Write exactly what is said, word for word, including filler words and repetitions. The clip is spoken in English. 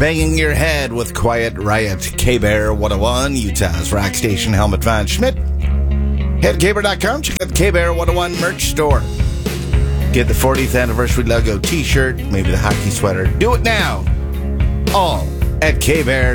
Banging your head with Quiet Riot. K-Bear one oh one, Utah's rock station. Helmut Von Schmidt. Head K Bear dot com. Check out the K-Bear one oh one merch store. Get the fortieth anniversary logo t-shirt, maybe the hockey sweater. Do it now. All at K Bear.